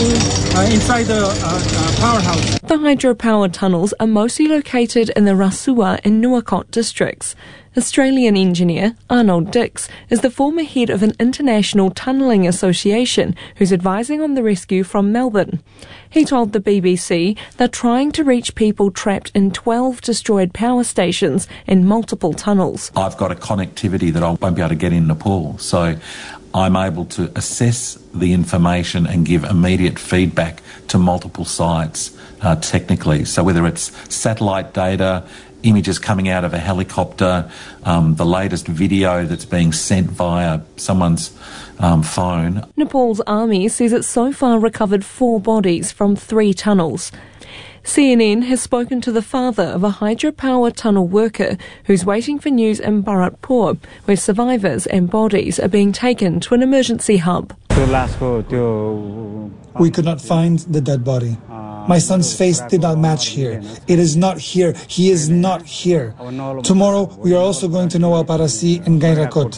inside the powerhouse. The hydropower tunnels are mostly located in the Rasuwa and Nuakot districts. Australian engineer Arnold Dix is the former head of an international tunnelling association who's advising on the rescue from Melbourne. He told the BBC they're trying to reach people trapped in 12 destroyed power stations and multiple tunnels. I've got a connectivity that I won't be able to get in Nepal, so I'm able to assess the information and give immediate feedback to multiple sites technically. So whether it's satellite data, images coming out of a helicopter, the latest video that's being sent via someone's phone. Nepal's army says it's so far recovered 4 bodies from 3 tunnels. CNN has spoken to the father of a hydropower tunnel worker who's waiting for news in Bharatpur, where survivors and bodies are being taken to an emergency hub. We could not find the dead body. My son's face did not match here. It is not here. He is not here. Tomorrow, we are also going to Noa Parasi and Gairakot.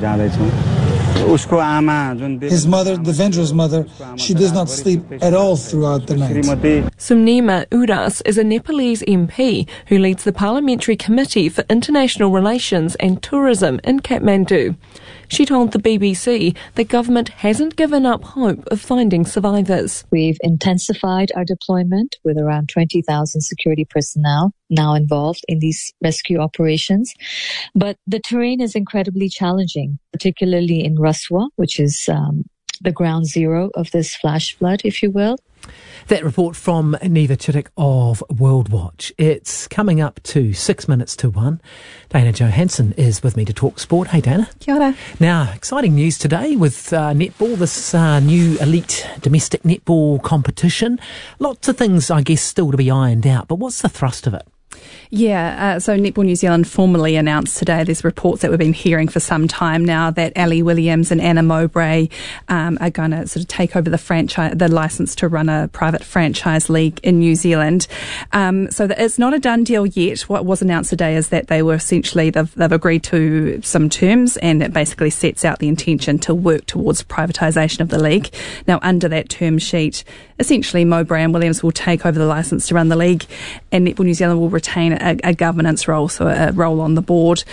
His mother, Devendra's mother, she does not sleep at all throughout the night. Sumnima Udas is a Nepalese MP who leads the Parliamentary Committee for International Relations and Tourism in Kathmandu. She told the BBC the government hasn't given up hope of finding survivors. We've intensified our deployment with around 20,000 security personnel now involved in these rescue operations. But the terrain is incredibly challenging, particularly in Rasuwa, which is the ground zero of this flash flood, if you will. That report from Neva Chittick of World Watch. It's coming up to 6 minutes to 1. Dana Johansson is with me to talk sport. Hey, Dana. Kia ora. Now, exciting news today with netball, this new elite domestic netball competition. Lots of things, I guess, still to be ironed out, but what's the thrust of it? Yeah, so Netball New Zealand formally announced today, there's reports that we've been hearing for some time now, that Ali Williams and Anna Mowbray are going to sort of take over the licence to run a private franchise league in New Zealand. So it's not a done deal yet. What was announced today is that they were essentially, they've agreed to some terms, and it basically sets out the intention to work towards privatisation of the league. Now, under that term sheet, essentially Mowbray and Williams will take over the licence to run the league, and Netball New Zealand will retain a governance role, so a role on the board.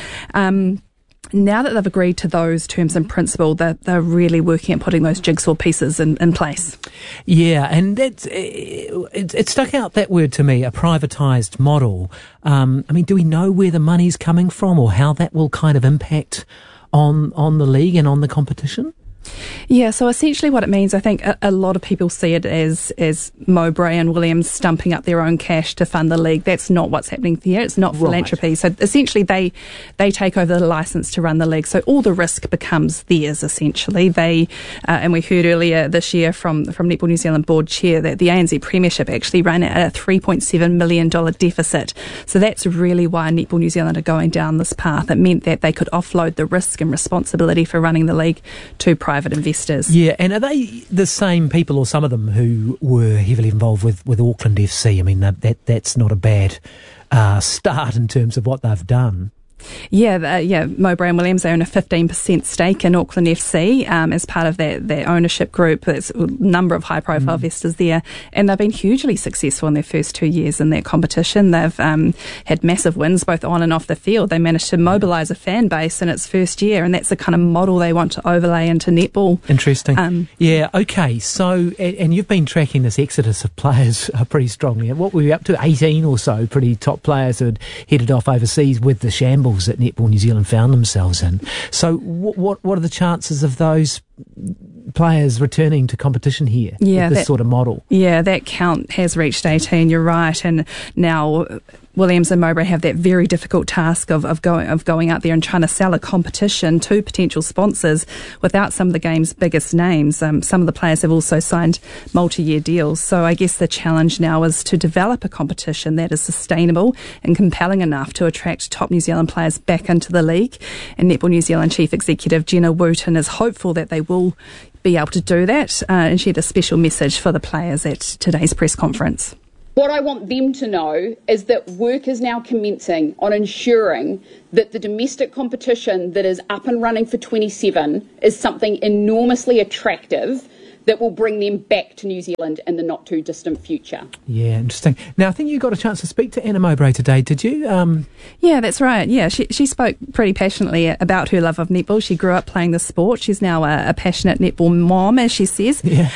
Now that they've agreed to those terms in principle, they're really working at putting those jigsaw pieces in place. Yeah, and it stuck out, that word to me, a privatised model. I mean, do we know where the money's coming from or how that will kind of impact on the league and on the competition? Yeah, so essentially what it means, I think a lot of people see it as Mowbray and Williams stumping up their own cash to fund the league. That's not what's happening here. It's not philanthropy. Right. So essentially they take over the licence to run the league. So all the risk becomes theirs, essentially. They, and we heard earlier this year from Netball New Zealand board chair that the ANZ Premiership actually ran at a $3.7 million deficit. So that's really why Netball New Zealand are going down this path. It meant that they could offload the risk and responsibility for running the league to private investors. Yeah, and are they the same people, or some of them, who were heavily involved with Auckland FC? I mean, that's not a bad start in terms of what they've done. Yeah, Mowbray and Williams, they own a 15% stake in Auckland FC as part of their ownership group. There's a number of high-profile investors there, and they've been hugely successful in their first 2 years in that competition. They've had massive wins both on and off the field. They managed to mobilise a fan base in its first year, and that's the kind of model they want to overlay into netball. Interesting. Yeah, okay. So, and you've been tracking this exodus of players pretty strongly. What were we up to? 18 or so pretty top players who had headed off overseas with the shambles that Netball New Zealand found themselves in. So what are the chances of those players returning to competition here with this sort of model? Yeah, that count has reached 18, you're right, and now Williams and Mowbray have that very difficult task of going out there and trying to sell a competition to potential sponsors without some of the game's biggest names. Some of the players have also signed multi-year deals. So I guess the challenge now is to develop a competition that is sustainable and compelling enough to attract top New Zealand players back into the league. And Netball New Zealand Chief Executive Jenna Wooten is hopeful that they will be able to do that, and she had a special message for the players at today's press conference. What I want them to know is that work is now commencing on ensuring that the domestic competition that is up and running for 27 is something enormously attractive that will bring them back to New Zealand in the not too distant future. Yeah, interesting. Now, I think you got a chance to speak to Anna Mowbray today, did you? Yeah, that's right. Yeah, she spoke pretty passionately about her love of netball. She grew up playing the sport. She's now a passionate netball mom, as she says. Yeah.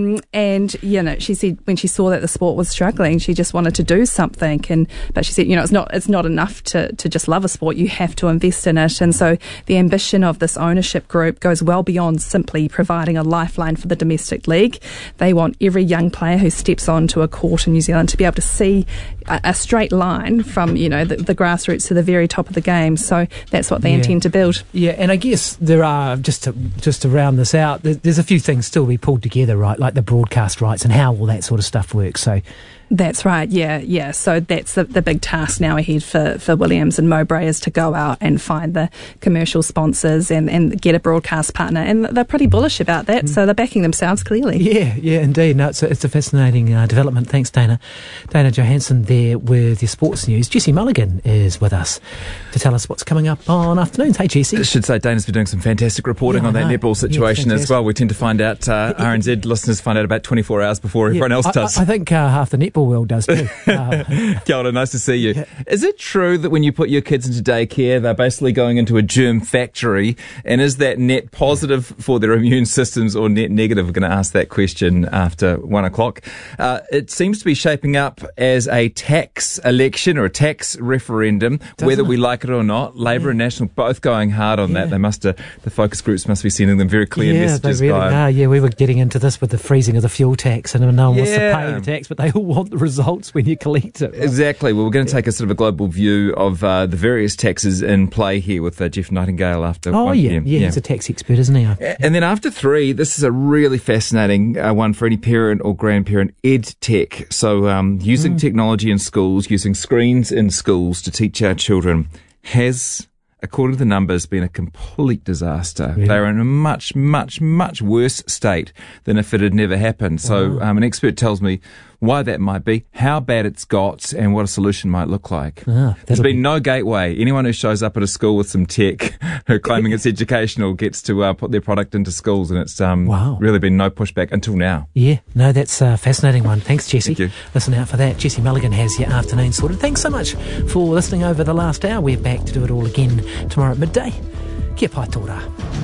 And, she said when she saw that the sport was struggling, she just wanted to do something. But she said, it's not enough to just love a sport. You have to invest in it. And so the ambition of this ownership group goes well beyond simply providing a lifeline for the domestic league. They want every young player who steps onto a court in New Zealand to be able to see a straight line from, the grassroots to the very top of the game. So that's what they intend to build. Yeah, and I guess there are, just to round this out, there's a few things still to be pulled together, right? Like the broadcast rights and how all that sort of stuff works. So that's right, yeah. So that's the big task now ahead for Williams and Mowbray, is to go out and find the commercial sponsors and get a broadcast partner. And they're pretty bullish about that, so they're backing themselves clearly. Yeah, indeed. No, it's a fascinating development. Thanks, Dana. Dana Johansson there with your sports news. Jessie Mulligan is with us to tell us what's coming up on afternoons. Hey, Jessie. I should say Dana's been doing some fantastic reporting on that netball situation as well. We tend to find out, RNZ listeners find out about 24 hours before everyone else does. I think half the netball world does too. Kia ora, nice to see you. Yeah. Is it true that when you put your kids into daycare, they're basically going into a germ factory? And is that net positive for their immune systems or net negative? We're going to ask that question after 1 o'clock. It seems to be shaping up as a tax election or a tax referendum, whether we like it or not. Labour and National both going hard on that. They must, the focus groups must be sending them very clear messages. They really are. Yeah, we were getting into this with the freezing of the fuel tax, and no one wants to pay the tax, but they all want the results when you collect it. Right? Exactly. Well, we're going to take a sort of a global view of the various taxes in play here with Jeff Nightingale after 1 p.m. Yeah, he's a tax expert, isn't he? And then after 3, this is a really fascinating one for any parent or grandparent, EdTech. So using technology in schools, using screens in schools to teach our children has, according to the numbers, been a complete disaster. Really? They're in a much, much, much worse state than if it had never happened. So an expert tells me why that might be, how bad it's got, and what a solution might look like. There's been no gateway. Anyone who shows up at a school with some tech claiming it's educational gets to put their product into schools, and it's really been no pushback until now. Yeah, no, that's a fascinating one. Thanks, Jessie. Thank you. Listen out for that. Jessie Mulligan has your afternoon sorted. Thanks so much for listening over the last hour. We're back to do it all again tomorrow at midday. Kia pai tōra.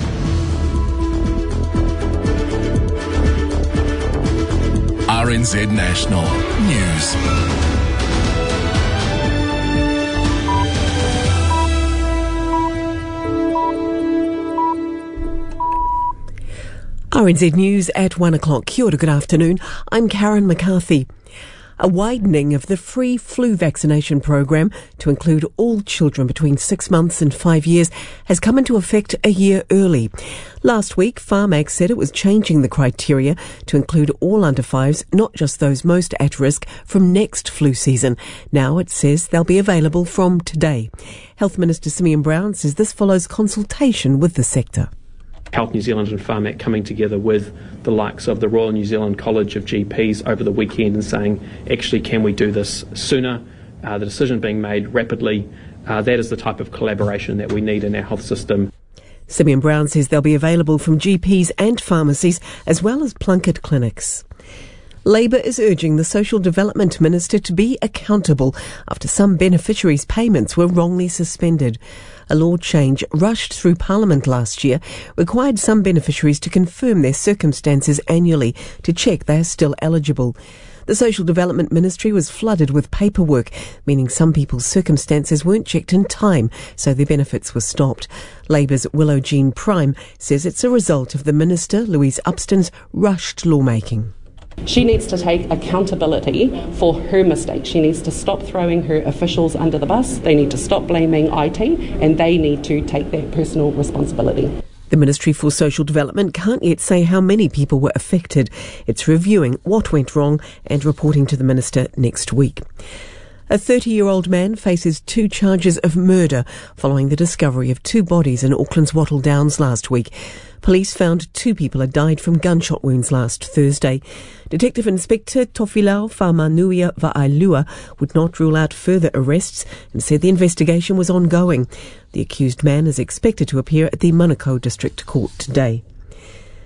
RNZ National News. RNZ News at 1 o'clock. Kia ora, good afternoon. I'm Karen McCarthy. A widening of the free flu vaccination program to include all children between 6 months and 5 years has come into effect a year early. Last week, Pharmac said it was changing the criteria to include all under 5s, not just those most at risk, from next flu season. Now it says they'll be available from today. Health Minister Simeon Brown says this follows consultation with the sector. Health New Zealand and Pharmac coming together with the likes of the Royal New Zealand College of GPs over the weekend and saying, actually, can we do this sooner? The decision being made rapidly. That is the type of collaboration that we need in our health system. Simeon Brown says they'll be available from GPs and pharmacies as well as Plunket clinics. Labour is urging the Social Development Minister to be accountable after some beneficiaries' payments were wrongly suspended. A law change rushed through Parliament last year required some beneficiaries to confirm their circumstances annually to check they are still eligible. The Social Development Ministry was flooded with paperwork, meaning some people's circumstances weren't checked in time, so their benefits were stopped. Labour's Willow Jean Prime says it's a result of the Minister, Louise Upston's, rushed lawmaking. She needs to take accountability for her mistakes. She needs to stop throwing her officials under the bus. They need to stop blaming IT, and they need to take that personal responsibility. The Ministry for Social Development can't yet say how many people were affected. It's reviewing what went wrong and reporting to the Minister next week. A 30-year-old man faces 2 charges of murder following the discovery of 2 bodies in Auckland's Wattle Downs last week. Police found 2 people had died from gunshot wounds last Thursday. Detective Inspector Tofilau Whamanuia Va'ailua would not rule out further arrests and said the investigation was ongoing. The accused man is expected to appear at the Manukau District Court today.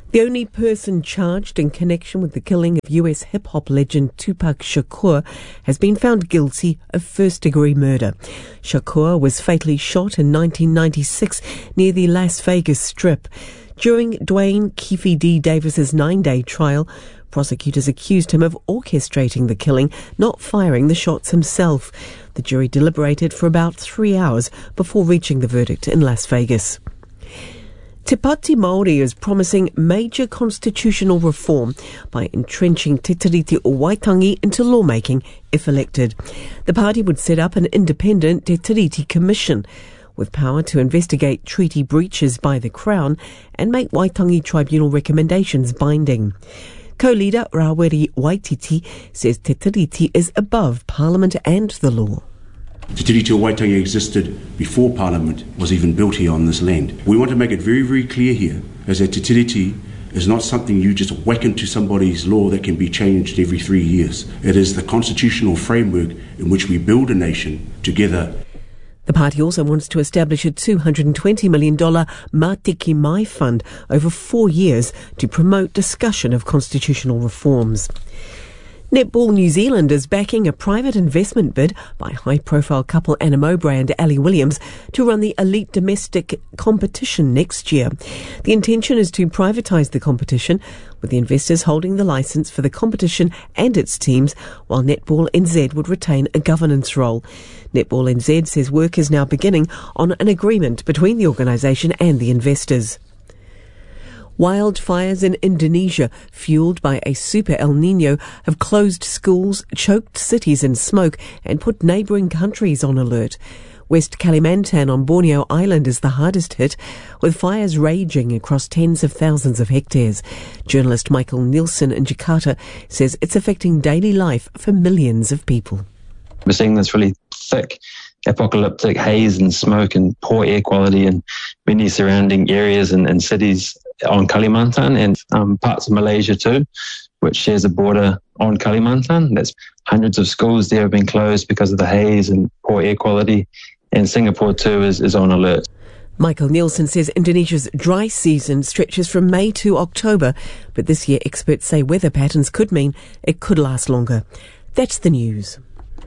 The only person charged in connection with the killing of US hip-hop legend Tupac Shakur has been found guilty of first-degree murder. Shakur was fatally shot in 1996 near the Las Vegas Strip. During Dwayne Keefe D. Davis's 9-day trial, prosecutors accused him of orchestrating the killing, not firing the shots himself. The jury deliberated for about 3 hours before reaching the verdict in Las Vegas. Te Pāti Māori is promising major constitutional reform by entrenching Te Tiriti o Waitangi into lawmaking if elected. The party would set up an independent Te Tiriti Commission with power to investigate treaty breaches by the Crown and make Waitangi Tribunal recommendations binding. Co-leader Raweri Waititi says Te Tiriti is above Parliament and the law. Te Tiriti o Waitangi existed before Parliament was even built here on this land. We want to make it very, very clear here is that Te Tiriti is not something you just whack into somebody's law that can be changed every 3 years. It is the constitutional framework in which we build a nation together. The party also wants to establish a $220 million Mātiki Mai Fund over 4 years to promote discussion of constitutional reforms. Netball New Zealand is backing a private investment bid by high-profile couple Anna Mowbray and Ali Williams to run the elite domestic competition next year. The intention is to privatise the competition, with the investors holding the licence for the competition and its teams, while Netball NZ would retain a governance role. Netball NZ says work is now beginning on an agreement between the organisation and the investors. Wildfires in Indonesia, fuelled by a super El Niño, have closed schools, choked cities in smoke and put neighbouring countries on alert. West Kalimantan on Borneo Island is the hardest hit, with fires raging across tens of thousands of hectares. Journalist Michael Nielsen in Jakarta says it's affecting daily life for millions of people. We're seeing this really thick apocalyptic haze and smoke and poor air quality in many surrounding areas and cities on Kalimantan and parts of Malaysia too, which shares a border on Kalimantan. That's hundreds of schools there have been closed because of the haze and poor air quality, and Singapore too is on alert. Michael Nielsen says Indonesia's dry season stretches from May to October, but this year experts say weather patterns could mean it could last longer. That's the news.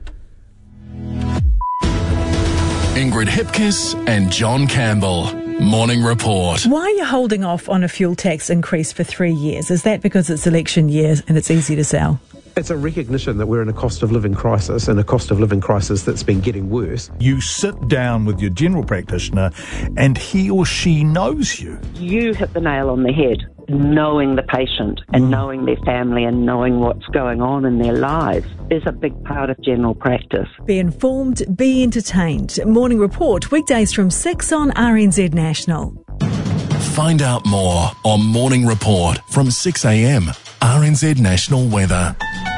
Ingrid Hipkiss and John Campbell. Morning Report. Why are you holding off on a fuel tax increase for 3 years? Is that because it's election year and it's easy to sell? It's a recognition that we're in a cost of living crisis, and a cost of living crisis that's been getting worse. You sit down with your general practitioner and he or she knows you. You hit the nail on the head. Knowing the patient and knowing their family and knowing what's going on in their lives is a big part of general practice. Be informed, be entertained. Morning Report, weekdays from 6 on RNZ National. Find out more on Morning Report from 6 a.m. RNZ National Weather.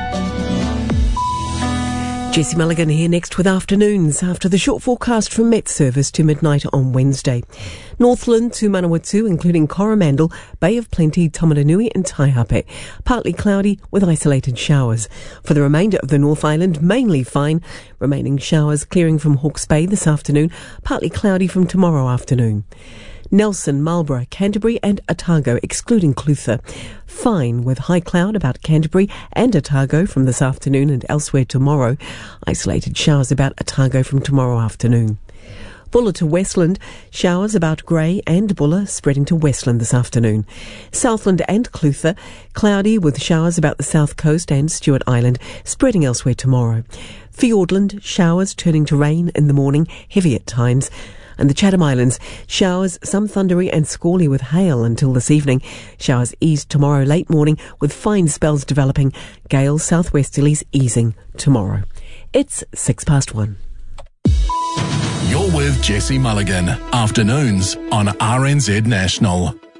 Jessie Mulligan here next with afternoons after the short forecast from Met Service to midnight on Wednesday. Northland to Manawatu, including Coromandel, Bay of Plenty, Tamaranui and Taihape. Partly cloudy with isolated showers. For the remainder of the North Island, mainly fine. Remaining showers clearing from Hawke's Bay this afternoon, partly cloudy from tomorrow afternoon. Nelson, Marlborough, Canterbury and Otago, excluding Clutha. Fine with high cloud about Canterbury and Otago from this afternoon and elsewhere tomorrow. Isolated showers about Otago from tomorrow afternoon. Bulla to Westland, showers about Grey and Bulla spreading to Westland this afternoon. Southland and Clutha, cloudy with showers about the south coast and Stewart Island, spreading elsewhere tomorrow. Fiordland, showers turning to rain in the morning, heavy at times. And the Chatham Islands, showers, some thundery and squally with hail until this evening. Showers ease tomorrow late morning with fine spells developing. Gales southwesterlies easing tomorrow. It's 1:06. You're with Jessie Mulligan. Afternoons on RNZ National.